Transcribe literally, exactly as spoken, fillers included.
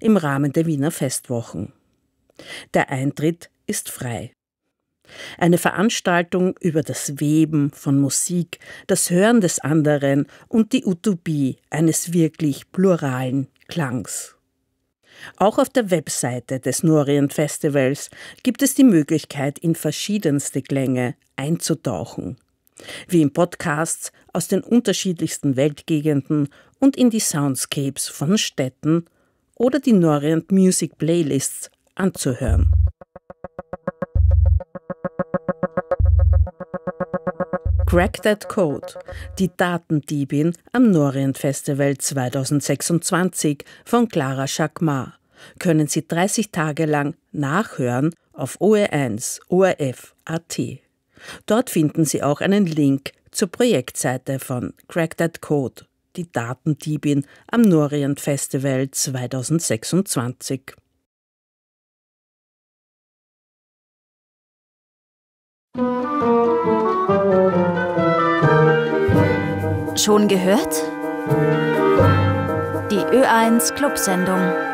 im Rahmen der Wiener Festwochen. Der Eintritt ist frei. Eine Veranstaltung über das Weben von Musik, das Hören des anderen und die Utopie eines wirklich pluralen Klangs. Auch auf der Webseite des Norient Festivals gibt es die Möglichkeit, in verschiedenste Klänge einzutauchen, wie in Podcasts aus den unterschiedlichsten Weltgegenden und in die Soundscapes von Städten oder die Norient Music Playlists anzuhören. Crack That Code, die Datendiebin am Norient Festival zweitausendsechsundzwanzig von Clara Jacquemart, können Sie dreißig Tage lang nachhören auf O R eins O R F Punkt A T. Dort finden Sie auch einen Link zur Projektseite von Crack That Code, die Datendiebin am Norient Festival zweitausendsechsundzwanzig. Schon gehört? Die Ö eins Clubsendung.